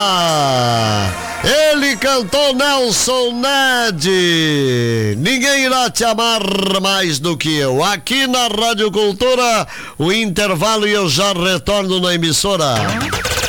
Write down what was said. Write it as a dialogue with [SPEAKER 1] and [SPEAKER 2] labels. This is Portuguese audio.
[SPEAKER 1] Ele cantou Nelson Ned. Ninguém irá te amar mais do que eu. Aqui na Rádio Cultura, o intervalo e eu já retorno na emissora.